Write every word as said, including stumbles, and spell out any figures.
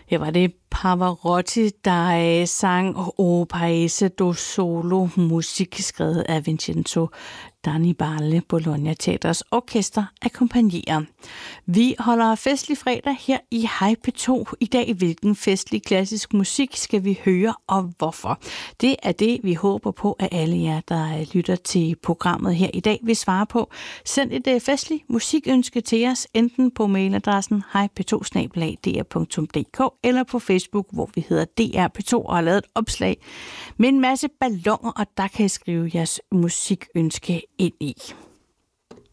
Her var det Pavarotti, der sang O Paese do Solo, musik skrevet af Vincenzo Dannibale. Bologna Teaters orkester akkompagnerer. Vi holder festlig fredag her i Hej P to. I dag, hvilken festlig klassisk musik skal vi høre, og hvorfor? Det er det, vi håber på, at alle jer, der lytter til programmet her i dag, vil svare på. Send et festligt musikønske til os, enten på mailadressen hej p to snabel-a d r punktum d k eller på Facebook, hvor vi hedder D R P to og har lavet et opslag med en masse balloner, og der kan I skrive jeres musikønske ind i.